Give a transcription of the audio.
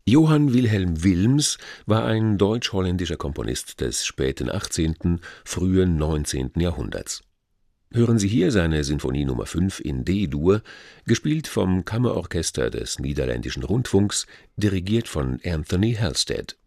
Johann Wilhelm Wilms war ein deutsch-holländischer Komponist des späten 18., frühen 19. Jahrhunderts. Hören Sie hier seine Sinfonie Nr. 5 in D-Dur, gespielt vom Kammerorchester des Niederländischen Rundfunks, dirigiert von Anthony Halstead.